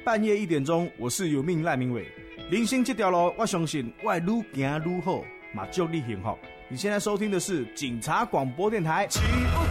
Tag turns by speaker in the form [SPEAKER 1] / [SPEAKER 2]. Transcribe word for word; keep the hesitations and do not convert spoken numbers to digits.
[SPEAKER 1] 半夜一点钟，我是有命赖明伟。人生这条路，我相信我会愈行愈好，嘛祝你幸福。你现在收听的是警察广播电台。